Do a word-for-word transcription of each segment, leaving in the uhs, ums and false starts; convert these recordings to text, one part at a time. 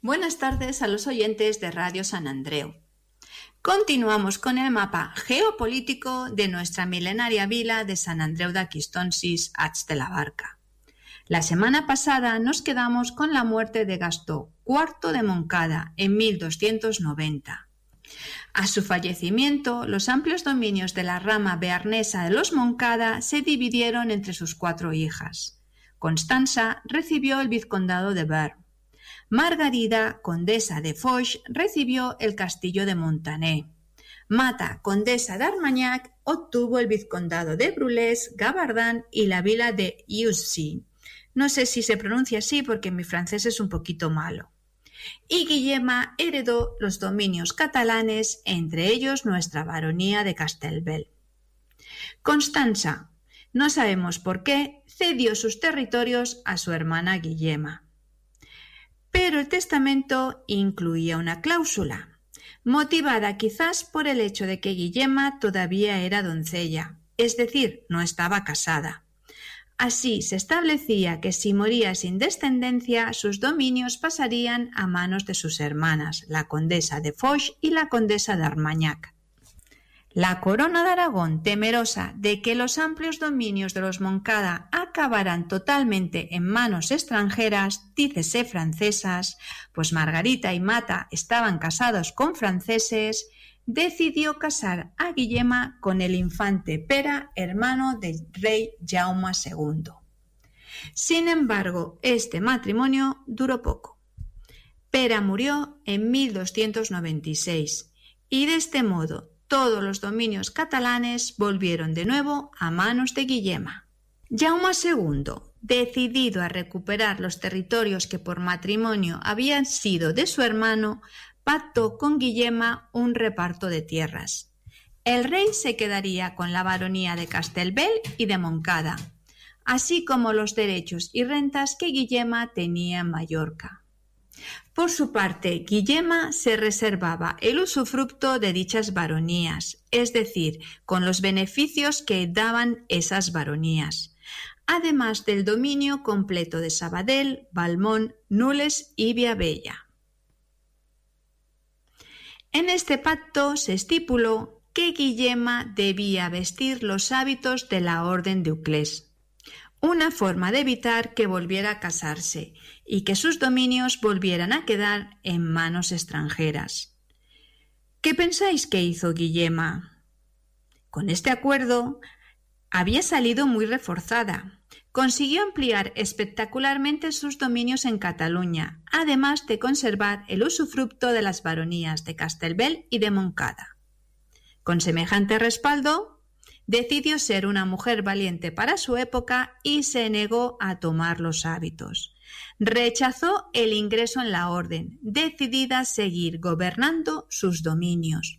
Buenas tardes a los oyentes de Radio San Andreu. Continuamos con el mapa geopolítico de nuestra milenaria vila de San Andreu de Quistonsis, Ats de la Barca. La semana pasada nos quedamos con la muerte de Gastó cuarto de Moncada en mil doscientos noventa. A su fallecimiento, los amplios dominios de la rama bearnesa de los Moncada se dividieron entre sus cuatro hijas. Constanza recibió el vizcondado de Bearn. Margarida, condesa de Foix, recibió el castillo de Montané. Mata, condesa de Armagnac, obtuvo el vizcondado de Brulés, Gavardán y la vila de Iussy. No sé si se pronuncia así porque mi francés es un poquito malo. Y Guillema heredó los dominios catalanes, entre ellos nuestra baronía de Castelbell. Constanza, no sabemos por qué, cedió sus territorios a su hermana Guillema. Pero el testamento incluía una cláusula, motivada quizás por el hecho de que Guillema todavía era doncella, es decir, no estaba casada. Así se establecía que si moría sin descendencia, sus dominios pasarían a manos de sus hermanas, la condesa de Foix y la condesa de Armagnac. La corona de Aragón, temerosa de que los amplios dominios de los Moncada acabaran totalmente en manos extranjeras, dícese francesas, pues Margarita y Mata estaban casados con franceses, decidió casar a Guillema con el infante Pera, hermano del rey Jaume segundo. Sin embargo, este matrimonio duró poco. Pera murió en mil doscientos noventa y seis y de este modo todos los dominios catalanes volvieron de nuevo a manos de Guillema. Jaume segundo, decidido a recuperar los territorios que por matrimonio habían sido de su hermano, pactó con Guillema un reparto de tierras. El rey se quedaría con la baronía de Castelbell y de Moncada, así como los derechos y rentas que Guillema tenía en Mallorca. Por su parte, Guillema se reservaba el usufructo de dichas baronías, es decir, con los beneficios que daban esas baronías, además del dominio completo de Sabadell, Valmont, Nules y Viabella. En este pacto se estipuló que Guillema debía vestir los hábitos de la Orden de Uclés, una forma de evitar que volviera a casarse y que sus dominios volvieran a quedar en manos extranjeras. ¿Qué pensáis que hizo Guillema? Con este acuerdo había salido muy reforzada. Consiguió ampliar espectacularmente sus dominios en Cataluña, además de conservar el usufructo de las baronías de Castelbell y de Moncada. Con semejante respaldo, decidió ser una mujer valiente para su época y se negó a tomar los hábitos. Rechazó el ingreso en la orden, decidida a seguir gobernando sus dominios.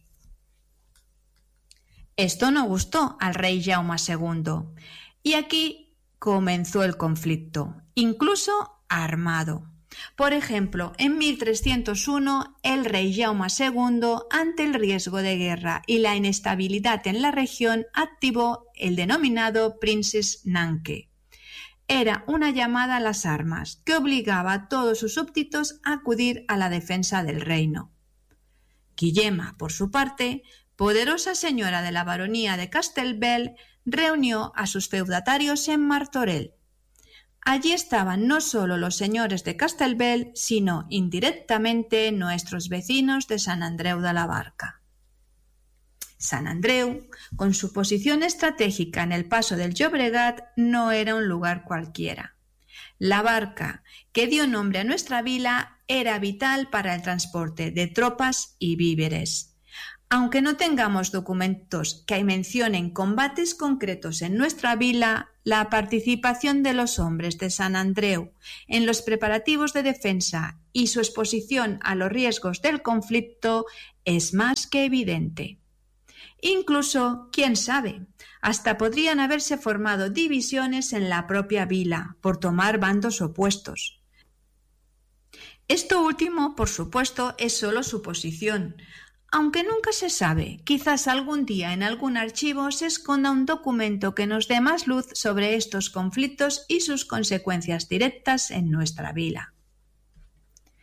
Esto no gustó al rey Jaume segundo, y aquí comenzó el conflicto, incluso armado. Por ejemplo, en mil trescientos uno, el rey Jaume segundo, ante el riesgo de guerra y la inestabilidad en la región, activó el denominado Prince's Nanke. Era una llamada a las armas que obligaba a todos sus súbditos a acudir a la defensa del reino. Guillema, por su parte, poderosa señora de la baronía de Castelbell, reunió a sus feudatarios en Martorell. Allí estaban no solo los señores de Castelbell, sino indirectamente nuestros vecinos de San Andreu de la Barca. San Andreu, con su posición estratégica en el paso del Llobregat, no era un lugar cualquiera. La Barca, que dio nombre a nuestra vila, era vital para el transporte de tropas y víveres. Aunque no tengamos documentos que mencionen combates concretos en nuestra vila, la participación de los hombres de San Andreu en los preparativos de defensa y su exposición a los riesgos del conflicto es más que evidente. Incluso, quién sabe, hasta podrían haberse formado divisiones en la propia vila por tomar bandos opuestos. Esto último, por supuesto, es solo suposición, aunque nunca se sabe, quizás algún día en algún archivo se esconda un documento que nos dé más luz sobre estos conflictos y sus consecuencias directas en nuestra vila.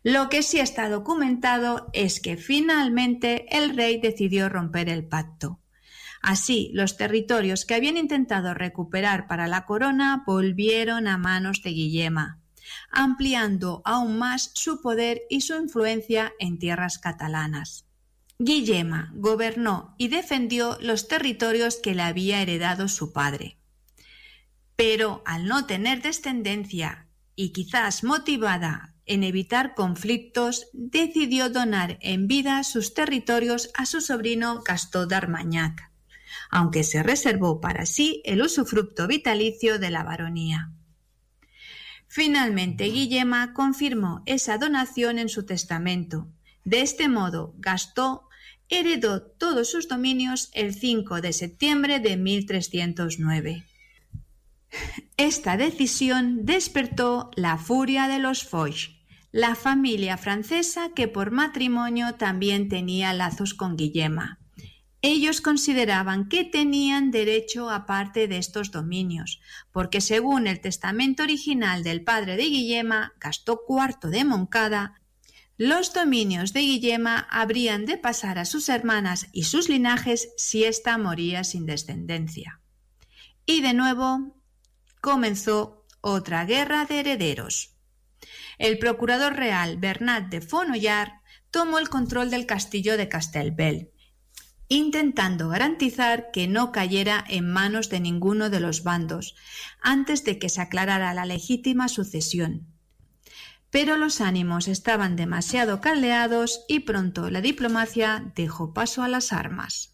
Lo que sí está documentado es que finalmente el rey decidió romper el pacto. Así, los territorios que habían intentado recuperar para la corona volvieron a manos de Guillema, ampliando aún más su poder y su influencia en tierras catalanas. Guillema gobernó y defendió los territorios que le había heredado su padre. Pero al no tener descendencia y quizás motivada en evitar conflictos, decidió donar en vida sus territorios a su sobrino Gastó d'Armagnac, aunque se reservó para sí el usufructo vitalicio de la baronía. Finalmente, Guillema confirmó esa donación en su testamento. De este modo, Gastó heredó todos sus dominios el cinco de septiembre de mil trescientos nueve. Esta decisión despertó la furia de los Foix, la familia francesa que por matrimonio también tenía lazos con Guillema. Ellos consideraban que tenían derecho a parte de estos dominios, porque según el testamento original del padre de Guillema, Gastó cuarto de Moncada, los dominios de Guillema habrían de pasar a sus hermanas y sus linajes si ésta moría sin descendencia. Y de nuevo comenzó otra guerra de herederos. El procurador real Bernat de Fonollar tomó el control del castillo de Castelbell, intentando garantizar que no cayera en manos de ninguno de los bandos antes de que se aclarara la legítima sucesión. Pero los ánimos estaban demasiado caldeados y pronto la diplomacia dejó paso a las armas.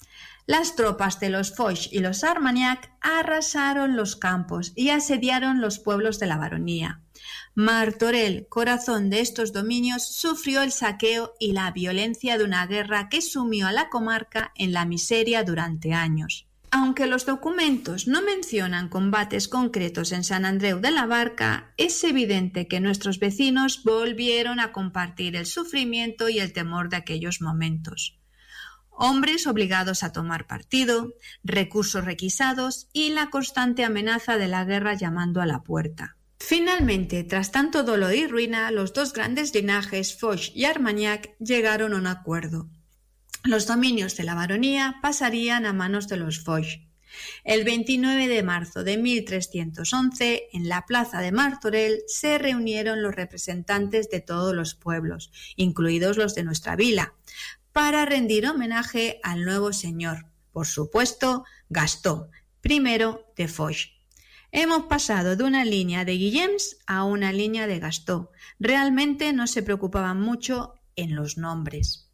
Las tropas de los Foix y los Armagnac arrasaron los campos y asediaron los pueblos de la baronía. Martorell, corazón de estos dominios, sufrió el saqueo y la violencia de una guerra que sumió a la comarca en la miseria durante años. Aunque los documentos no mencionan combates concretos en Sant Andreu de la Barca, es evidente que nuestros vecinos volvieron a compartir el sufrimiento y el temor de aquellos momentos. Hombres obligados a tomar partido, recursos requisados y la constante amenaza de la guerra llamando a la puerta. Finalmente, tras tanto dolor y ruina, los dos grandes linajes, Foix y Armagnac, llegaron a un acuerdo. Los dominios de la baronía pasarían a manos de los Foix. El veintinueve de marzo de mil trescientos once, en la plaza de Martorell, se reunieron los representantes de todos los pueblos, incluidos los de nuestra vila, para rendir homenaje al nuevo señor, por supuesto, Gastó, primero de Foix. Hemos pasado de una línea de Guillems a una línea de Gastó. Realmente no se preocupaban mucho en los nombres.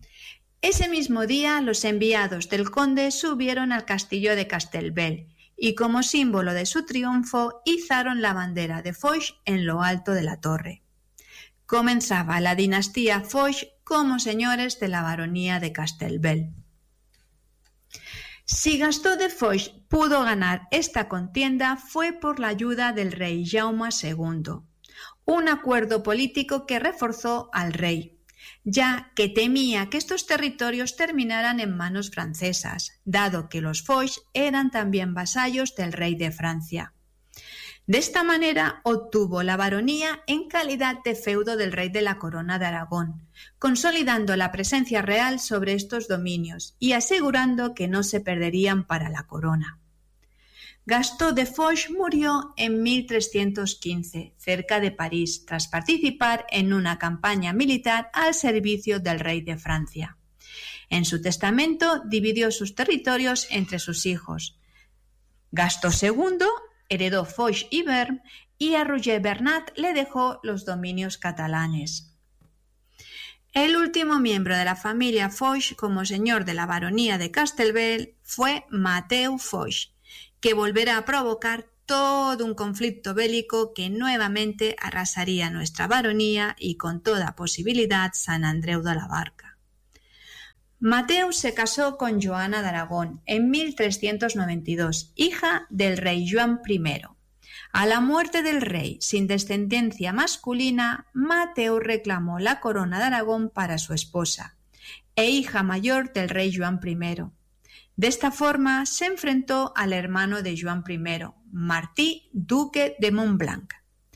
Ese mismo día, los enviados del conde subieron al castillo de Castelbell y, como símbolo de su triunfo, izaron la bandera de Foix en lo alto de la torre. Comenzaba la dinastía Foix como señores de la baronía de Castelbell. Si Gastó de Foix pudo ganar esta contienda fue por la ayuda del rey Jaume segundo, un acuerdo político que reforzó al rey, ya que temía que estos territorios terminaran en manos francesas, dado que los Foix eran también vasallos del rey de Francia. De esta manera obtuvo la baronía en calidad de feudo del rey de la Corona de Aragón, consolidando la presencia real sobre estos dominios y asegurando que no se perderían para la corona. Gastó de Foix murió en mil trescientos quince, cerca de París, tras participar en una campaña militar al servicio del rey de Francia. En su testamento dividió sus territorios entre sus hijos. Gastó segundo heredó Foix y Bearn y a Roger Bernat le dejó los dominios catalanes. El último miembro de la familia Foix como señor de la baronía de Castelbell fue Mateu Foix, que volverá a provocar todo un conflicto bélico que nuevamente arrasaría nuestra baronía y con toda posibilidad Sant Andreu de la Barca. Mateu se casó con Joana de Aragón en mil trescientos noventa y dos, hija del rey Joan primero. A la muerte del rey sin descendencia masculina, Mateu reclamó la corona de Aragón para su esposa, e hija mayor del rey Joan primero. De esta forma se enfrentó al hermano de Joan primero, Martí, duque de Montblanc.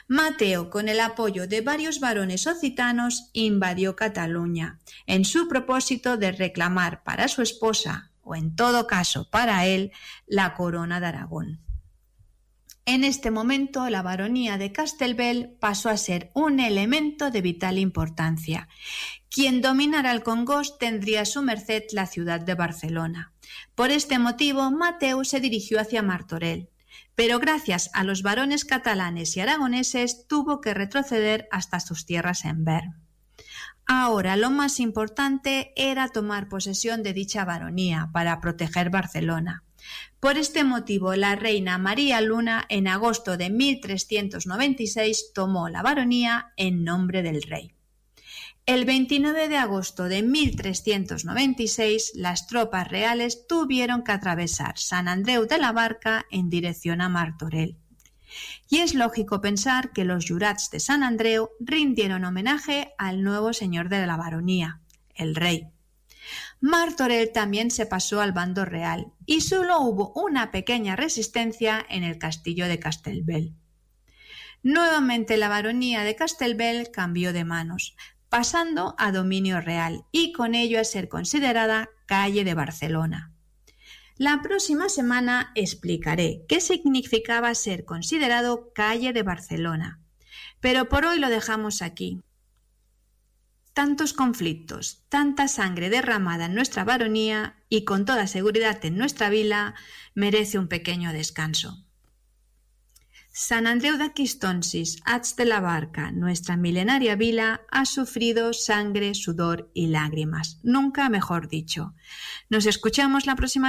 Mateo, con el apoyo de varios varones occitanos, invadió Cataluña, en su propósito de reclamar para su esposa, o en todo caso para él, la corona de Aragón. En este momento, la baronía de Castelbell pasó a ser un elemento de vital importancia. Quien dominara el Congost tendría a su merced la ciudad de Barcelona. Por este motivo, Mateu se dirigió hacia Martorell, pero gracias a los varones catalanes y aragoneses tuvo que retroceder hasta sus tierras en Bearn. Ahora lo más importante era tomar posesión de dicha baronía para proteger Barcelona. Por este motivo, la reina María Luna en agosto de mil trescientos noventa y seis tomó la baronía en nombre del rey. El veintinueve de agosto de mil trescientos noventa y seis, las tropas reales tuvieron que atravesar Sant Andreu de la Barca en dirección a Martorell. Y es lógico pensar que los jurats de Sant Andreu rindieron homenaje al nuevo señor de la baronía, el rey. Martorell también se pasó al bando real y solo hubo una pequeña resistencia en el castillo de Castelbell. Nuevamente la baronía de Castelbell cambió de manos, pasando a dominio real y con ello a ser considerada calle de Barcelona. La próxima semana explicaré qué significaba ser considerado calle de Barcelona, pero por hoy lo dejamos aquí. Tantos conflictos, tanta sangre derramada en nuestra baronía y con toda seguridad en nuestra vila merece un pequeño descanso. Sant Andreu d'Aquistonsis, Ats de la Barca, nuestra milenaria vila, ha sufrido sangre, sudor y lágrimas, nunca mejor dicho. Nos escuchamos la próxima